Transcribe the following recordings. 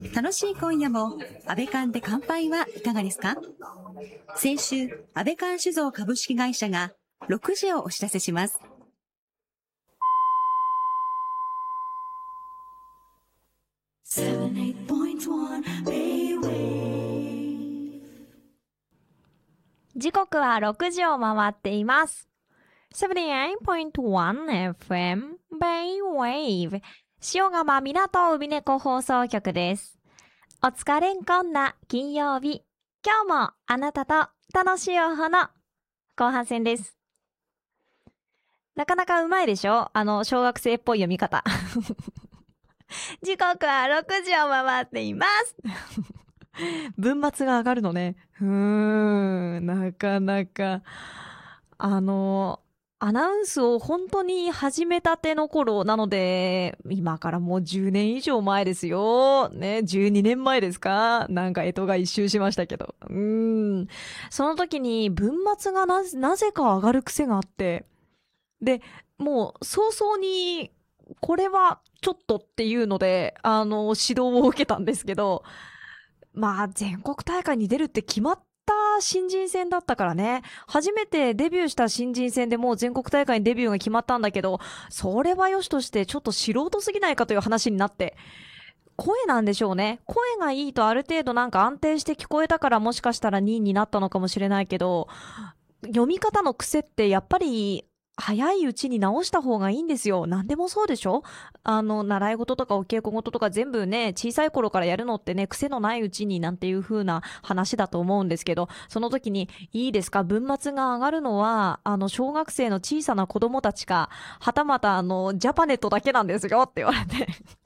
楽しい今夜も安倍館で乾杯はいかがですか？先週、安倍館酒造株式会社が6時をお知らせします。 時刻は6時を回っています。78.1 FM Baywave 塩釜港海猫放送局です。お疲れんこんな金曜日、今日もあなたと楽しいお花後半戦です。なかなかうまいでしょ？小学生っぽい読み方。時刻は6時を回っています。文末が上がるのね。なかなか。アナウンスを本当に始めたての頃なので、今からもう10年以上前ですよ。ね、12年前ですか？なんか干支が一周しましたけど。その時に文末がなぜか上がる癖があって、で、もう早々に、これはちょっとっていうので、指導を受けたんですけど、まあ、全国大会に出るって決まった新人戦だったからね。初めてデビューした新人戦でもう全国大会にデビューが決まったんだけど、それは良しとしてちょっと素人すぎないかという話になって、声なんでしょうね。声がいいとある程度なんか安定して聞こえたからもしかしたら2位になったのかもしれないけど、読み方の癖ってやっぱり早いうちに直した方がいいんですよ。何でもそうでしょ？習い事とかお稽古事とか全部ね、小さい頃からやるのってね、癖のないうちになんていう風な話だと思うんですけど、その時に、いいですか？文末が上がるのは、小学生の小さな子供たちか、はたまたジャパネットだけなんですよって言われて。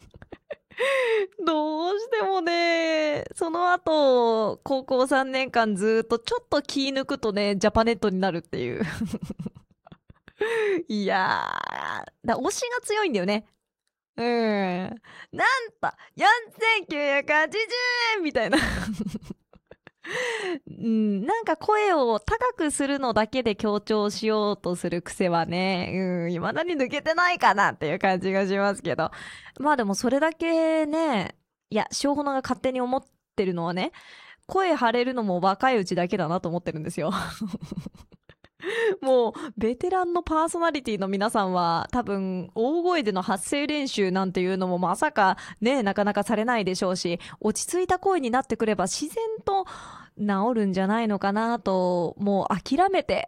どうしてもね、その後、高校3年間ずっとちょっと気抜くとね、ジャパネットになるっていう。いやー、推しが強いんだよね。なんと、4980円みたいな。なんか声を高くするのだけで強調しようとする癖はね、未だに抜けてないかなっていう感じがしますけど。まあでもそれだけね、いや、塩ホナが勝手に思ってるのはね、声張れるのも若いうちだけだなと思ってるんですよ。もう、ベテランのパーソナリティの皆さんは、多分、大声での発声練習なんていうのもまさかね、なかなかされないでしょうし、落ち着いた声になってくれば自然と治るんじゃないのかなと、もう諦めて、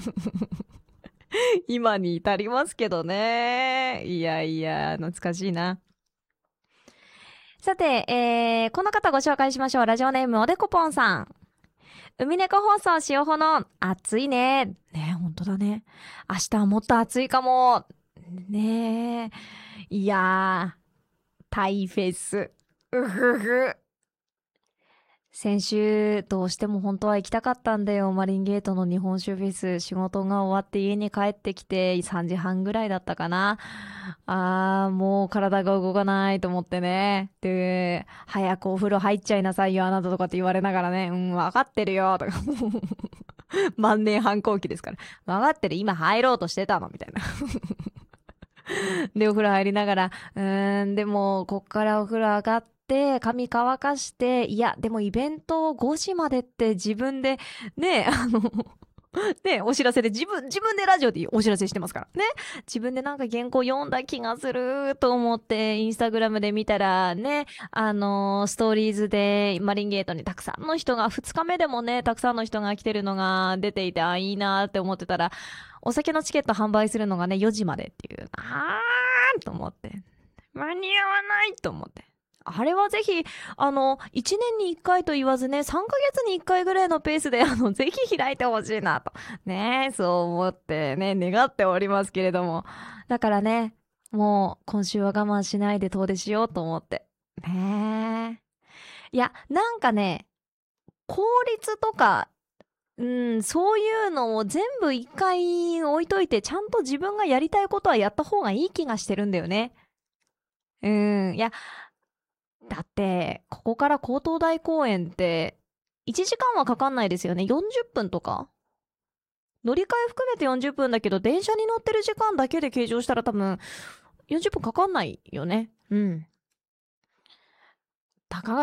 今に至りますけどね。いやいや、懐かしいな。さて、この方ご紹介しましょう。ラジオネームおでこぽんさん。海猫放送塩穂の暑いね。ね、ほんとだね。明日はもっと暑いかも。ねえ。いやー、タイフェス。うふふ。先週、どうしても本当は行きたかったんだよ。マリンゲートの日本酒フェス。仕事が終わって家に帰ってきて3時半ぐらいだったかな。もう体が動かないと思ってね。で、早くお風呂入っちゃいなさいよ、あなたとかって言われながらね。わかってるよ、とか。万年反抗期ですから。わかってる、今入ろうとしてたの、みたいな。で、お風呂入りながら、でも、こっからお風呂上がって、髪乾かして、いや、でもイベント5時までって自分で、ね、ね、お知らせで自分でラジオでお知らせしてますからね。自分でなんか原稿読んだ気がすると思って、インスタグラムで見たらね、ストーリーズでマリンゲートにたくさんの人が、2日目でもね、たくさんの人が来てるのが出ていて、いいなって思ってたら、お酒のチケット販売するのがね、4時までっていう、と思って、間に合わないと思って。あれはぜひ、1年に1回と言わずね、3ヶ月に1回ぐらいのペースで、ぜひ開いてほしいなと。ね、そう思ってね、願っておりますけれども。だからね、もう、今週は我慢しないで遠出しようと思って。ねえ。いや、なんかね、効率とか、そういうのを全部一回置いといて、ちゃんと自分がやりたいことはやった方がいい気がしてるんだよね。いや、だって、ここから高東大公園って、1時間はかかんないですよね。40分とか乗り換え含めて40分だけど、電車に乗ってる時間だけで計上したら多分、40分かかんないよね。 たかが